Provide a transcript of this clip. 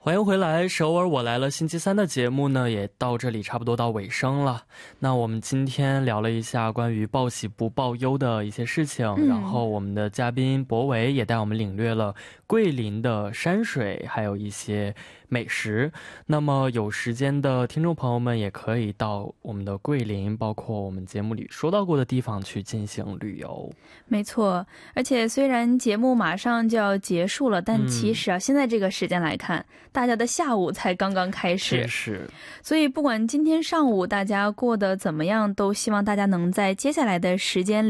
欢迎回来，首尔我来了星期三的节目呢也到这里差不多到尾声了。那我们今天聊了一下关于报喜不报忧的一些事情，然后我们的嘉宾博维也带我们领略了桂林的山水还有一些美食。那么有时间的听众朋友们也可以到我们的桂林包括我们节目里说到过的地方去进行旅游。 没错，而且虽然节目马上就要结束了，但其实啊现在这个时间来看，大家的下午才刚刚开始，所以不管今天上午大家过得怎么样，都希望大家能在接下来的时间